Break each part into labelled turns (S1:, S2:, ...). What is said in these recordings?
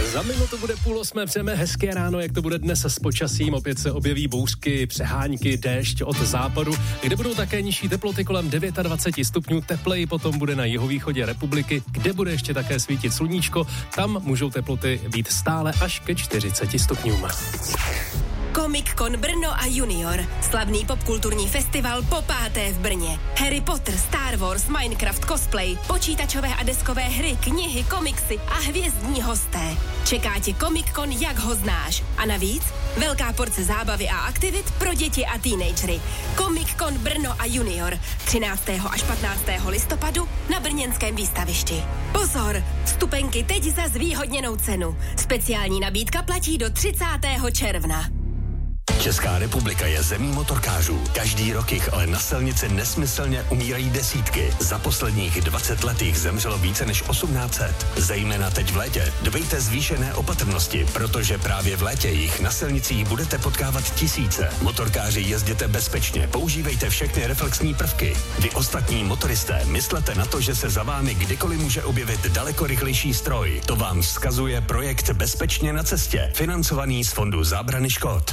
S1: Za minutu bude 7:30, přejeme hezké ráno, jak to bude dnes s počasím. Opět se objeví bouřky, přehánky, déšť od západu, kde budou také nižší teploty kolem 29 stupňů. Tepleji potom bude na jihovýchodě republiky, kde bude ještě také svítit sluníčko. Tam můžou teploty být stále až ke 40 stupňům.
S2: Comic-Con Brno a Junior. Slavný popkulturní festival po 5. v Brně. Harry Potter, Star Wars, Minecraft, cosplay, počítačové a deskové hry, knihy, komiksy a hvězdní hosté. Čeká tě Comic-Con, jak ho znáš. A navíc velká porce zábavy a aktivit pro děti a teenagery. Comic-Con Brno a Junior. 13. až 15. listopadu na brněnském výstavišti. Pozor! Vstupenky teď za zvýhodněnou cenu. Speciální nabídka platí do 30. června.
S3: Česká republika je zemí motorkářů. Každý rok jich ale na silnici nesmyslně umírají desítky. Za posledních 20 let jich zemřelo více než 1800. Zejména teď v létě dbejte zvýšené opatrnosti, protože právě v létě jich na silnicích budete potkávat tisíce. Motorkáři, jezděte bezpečně, používejte všechny reflexní prvky. Vy ostatní motoristé, myslete na to, že se za vámi kdykoliv může objevit daleko rychlejší stroj. To vám vzkazuje projekt Bezpečně na cestě, financovaný z Fondu zábrany škod.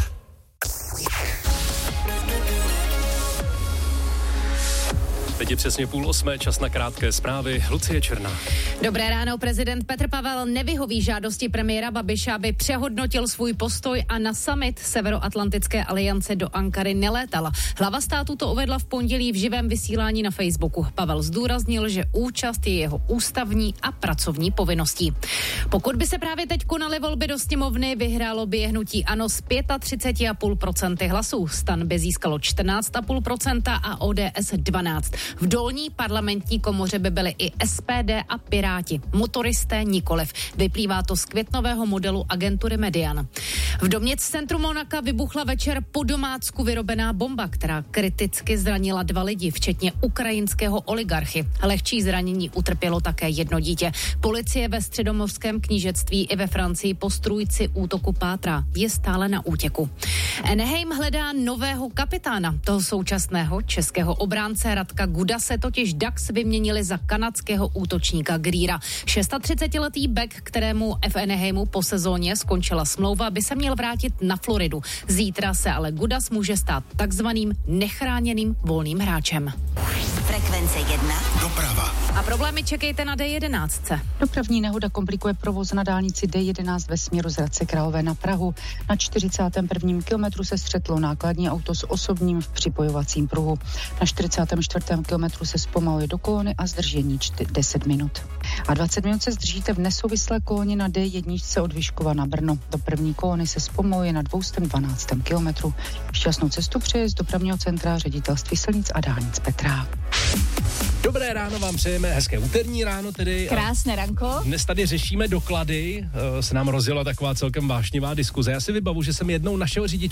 S1: Teď je přesně 7:30, čas na krátké zprávy. Lucie Černá.
S4: Dobré ráno, prezident Petr Pavel nevyhoví žádosti premiéra Babiše, aby přehodnotil svůj postoj a na summit Severoatlantické aliance do Ankary nelétal. Hlava státu to uvedla v pondělí v živém vysílání na Facebooku. Pavel zdůraznil, že účast je jeho ústavní a pracovní povinností. Pokud by se právě teď konaly volby do sněmovny, vyhrálo by je hnutí ANO s 35,5% hlasů. STAN by získalo 14,5% a ODS 12%. V dolní parlamentní komoře by byly i SPD a Piráti. Motoristé nikoliv. Vyplývá to z květnového modelu agentury Median. V domě v centru Monaka vybuchla večer po domácku vyrobená bomba, která kriticky zranila 2 lidi, včetně ukrajinského oligarchy. Lehčí zranění utrpělo také 1 dítě. Policie ve Středomořském knížectví i ve Francii po strůjci útoku pátrá. Je stále na útěku. Anaheim hledá nového kapitána. Toho současného českého obránce Radka Gudase totiž Ducks vyměnili za kanadského útočníka Greera. 36letý back, kterému v Anaheimu po sezóně skončila smlouva, by se měl vrátit na Floridu. Zítra se ale Gudas může stát takzvaným nechráněným volným hráčem.
S2: Frekvence 1.
S3: Doprava.
S4: A problémy čekejte na D11.
S5: Dopravní nehoda komplikuje provoz na dálnici D11 ve směru z Hradce Králové na Prahu. Na 41. kilometru se střetlo nákladní auto s osobním v připojovacím pruhu. Na 44. kilometru se zpomaluje do kolony a zdržení 10 minut. A 20 minut se zdržíte v nesouvislé koloně na D1 od Vyškova na Brno. Do první kolony se zpomaluje na 212. kilometru. Šťastnou cestu přeje z dopravního centra Ředitelství silnic a dálnic Petra.
S1: Dobré ráno vám přejeme, hezké úterní ráno tedy.
S4: Krásné ranko.
S1: Dnes tady řešíme doklady, se nám rozjela taková celkem vášnivá diskuze. Já si vybavu, že jsem jednou našeho řidiče